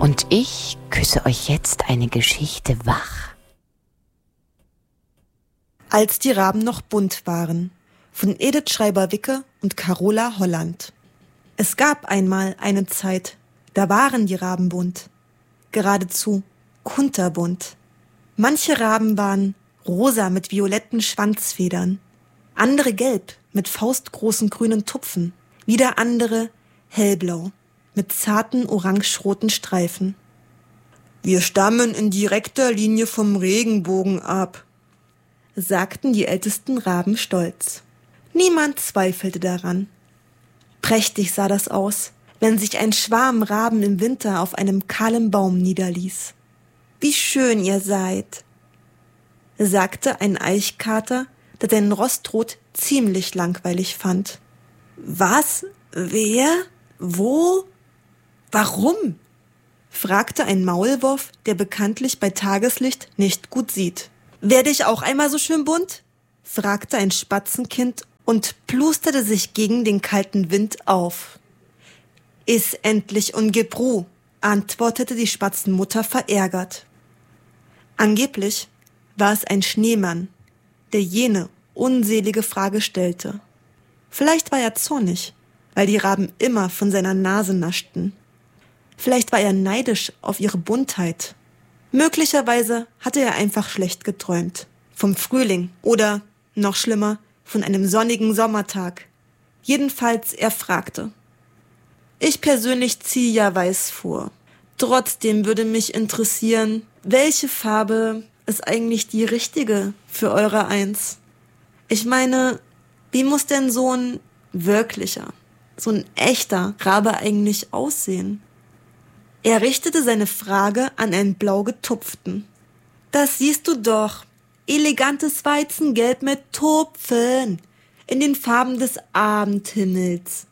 Und ich küsse euch jetzt eine Geschichte wach. Als die Raben noch bunt waren, von Edith Schreiber-Wicke und Carola Holland. Es gab einmal eine Zeit, da waren die Raben bunt, geradezu kunterbunt. Manche Raben waren rosa mit violetten Schwanzfedern, andere gelb mit faustgroßen grünen Tupfen, wieder andere hellblau mit zarten orangeroten Streifen. Wir stammen in direkter Linie vom Regenbogen ab, sagten die ältesten Raben stolz. Niemand zweifelte daran. Prächtig sah das aus, wenn sich ein Schwarm Raben im Winter auf einem kahlen Baum niederließ. Wie schön ihr seid, sagte ein Eichkater, der den Rostrot ziemlich langweilig fand. Was? Wer? Wo? Warum? Fragte ein Maulwurf, der bekanntlich bei Tageslicht nicht gut sieht. Werde ich auch einmal so schön bunt? Fragte ein Spatzenkind und plusterte sich gegen den kalten Wind auf. Iss endlich und gib Ruh, antwortete die Spatzenmutter verärgert. Angeblich war es ein Schneemann, der jene unselige Frage stellte. Vielleicht war er zornig, weil die Raben immer von seiner Nase naschten. Vielleicht war er neidisch auf ihre Buntheit. Möglicherweise hatte er einfach schlecht geträumt. Vom Frühling oder, noch schlimmer, von einem sonnigen Sommertag. Jedenfalls, er fragte. Ich persönlich ziehe ja weiß vor. Trotzdem würde mich interessieren, welche Farbe ist eigentlich die richtige für eure Eins? Ich meine, wie muss denn so ein wirklicher, so ein echter Rabe eigentlich aussehen? Er richtete seine Frage an einen blau getupften. Das siehst du doch. Elegantes Weizengelb mit Tupfen. In den Farben des Abendhimmels.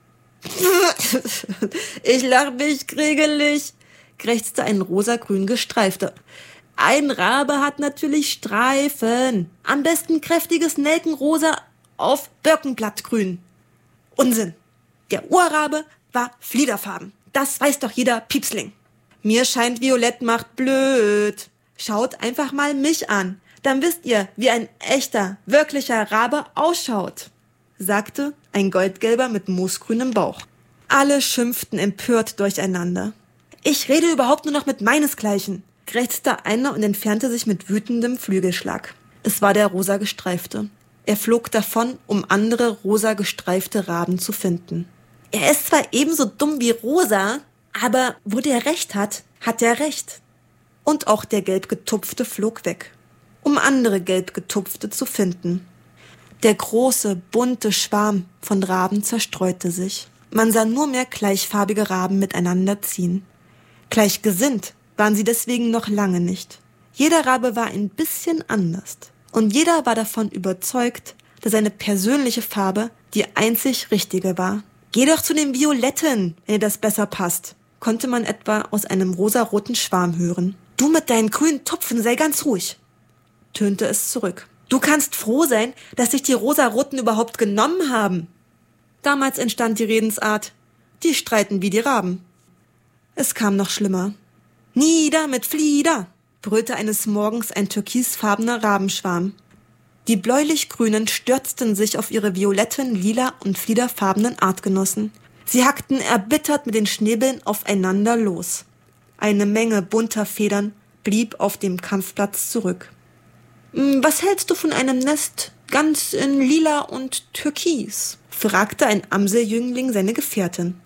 Ich lach mich kriegelig, krächzte ein rosagrün gestreifter. Ein Rabe hat natürlich Streifen. Am besten kräftiges Nelkenrosa auf Birkenblattgrün. Unsinn. Der Urrabe war fliederfarben. Das weiß doch jeder Piepsling. Mir scheint Violett macht blöd. Schaut einfach mal mich an. Dann wisst ihr, wie ein echter, wirklicher Rabe ausschaut, sagte ein Goldgelber mit moosgrünem Bauch. Alle schimpften empört durcheinander. Ich rede überhaupt nur noch mit meinesgleichen, krächzte einer und entfernte sich mit wütendem Flügelschlag. Es war der rosa gestreifte. Er flog davon, um andere rosa gestreifte Raben zu finden. Er ist zwar ebenso dumm wie Rosa, aber wo der recht hat, hat er recht. Und auch der Gelbgetupfte flog weg, um andere Gelbgetupfte zu finden. Der große, bunte Schwarm von Raben zerstreute sich. Man sah nur mehr gleichfarbige Raben miteinander ziehen. Gleichgesinnt waren sie deswegen noch lange nicht. Jeder Rabe war ein bisschen anders. Und jeder war davon überzeugt, dass seine persönliche Farbe die einzig richtige war. Geh doch zu den Violetten, wenn dir das besser passt, konnte man etwa aus einem rosaroten Schwarm hören. Du mit deinen grünen Tupfen sei ganz ruhig, tönte es zurück. Du kannst froh sein, dass sich die Rosaroten überhaupt genommen haben. Damals entstand die Redensart, die streiten wie die Raben. Es kam noch schlimmer. Nieder mit Flieder, brüllte eines Morgens ein türkisfarbener Rabenschwarm. Die bläulich-grünen stürzten sich auf ihre violetten, lila und fliederfarbenen Artgenossen. Sie hackten erbittert mit den Schnäbeln aufeinander los. Eine Menge bunter Federn blieb auf dem Kampfplatz zurück. Was hältst du von einem Nest ganz in lila und türkis? Fragte ein Amseljüngling seine Gefährtin.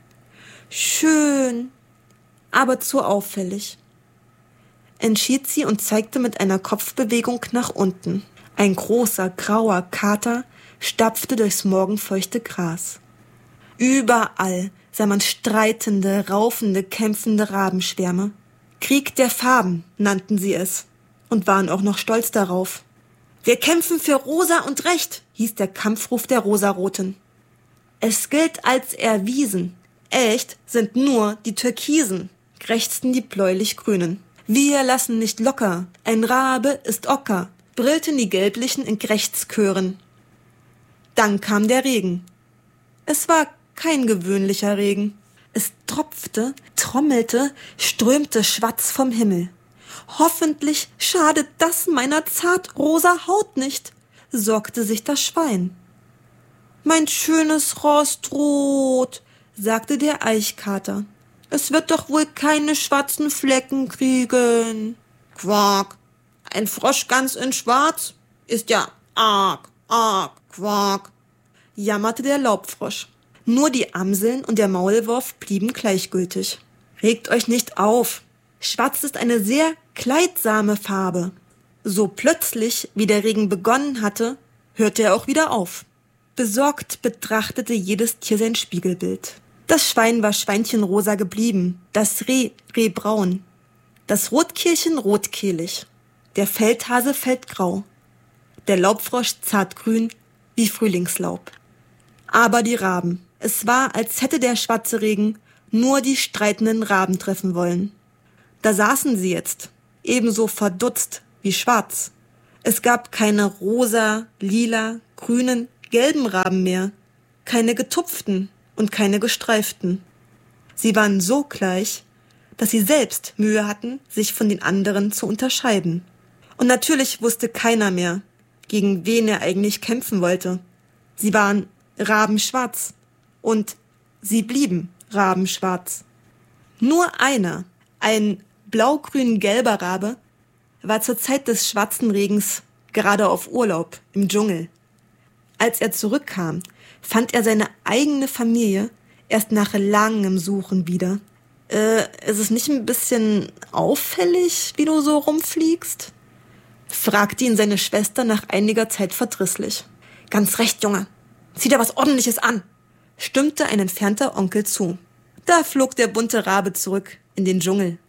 Schön, aber zu auffällig, entschied sie und zeigte mit einer Kopfbewegung nach unten. Ein großer, grauer Kater stapfte durchs morgenfeuchte Gras. Überall sah man streitende, raufende, kämpfende Rabenschwärme. Krieg der Farben nannten sie es und waren auch noch stolz darauf. Wir kämpfen für Rosa und Recht, hieß der Kampfruf der Rosaroten. Es gilt als erwiesen. Echt sind nur die Türkisen, krächzten die bläulich-grünen. Wir lassen nicht locker, ein Rabe ist Ocker, brüllten die Gelblichen in Krächzchören. Dann kam der Regen. Es war kein gewöhnlicher Regen. Es tropfte trommelte, strömte Schwatz vom Himmel. Hoffentlich schadet das meiner zartrosa Haut nicht, sorgte sich das Schwein. Mein schönes Rostrot, sagte der Eichkater. Es wird doch wohl keine schwarzen Flecken kriegen. Quak, ein Frosch ganz in Schwarz ist ja arg, quak, jammerte der Laubfrosch. Nur die Amseln und der Maulwurf blieben gleichgültig. Regt euch nicht auf. Schwarz ist eine sehr kleidsame Farbe. So plötzlich, wie der Regen begonnen hatte, hörte er auch wieder auf. Besorgt betrachtete jedes Tier sein Spiegelbild. Das Schwein war schweinchenrosa geblieben, das Reh rehbraun, das Rotkehlchen rotkehlig, der Feldhase feldgrau, der Laubfrosch zartgrün wie Frühlingslaub. Aber die Raben, es war, als hätte der schwarze Regen nur die streitenden Raben treffen wollen. Da saßen sie jetzt, ebenso verdutzt wie schwarz. Es gab keine rosa, lila, grünen, gelben Raben mehr, keine getupften und keine gestreiften. Sie waren so gleich, dass sie selbst Mühe hatten, sich von den anderen zu unterscheiden. Und natürlich wusste keiner mehr, gegen wen er eigentlich kämpfen wollte. Sie waren rabenschwarz und sie blieben rabenschwarz. Nur einer, ein blau-grün-gelber Rabe, war zur Zeit des schwarzen Regens gerade auf Urlaub im Dschungel. Als er zurückkam, fand er seine eigene Familie erst nach langem Suchen wieder. Ist es nicht ein bisschen auffällig, wie du so rumfliegst? Fragte ihn seine Schwester nach einiger Zeit verdrießlich. Ganz recht, Junge. Zieh dir was Ordentliches an, stimmte ein entfernter Onkel zu. Da flog der bunte Rabe zurück in den Dschungel.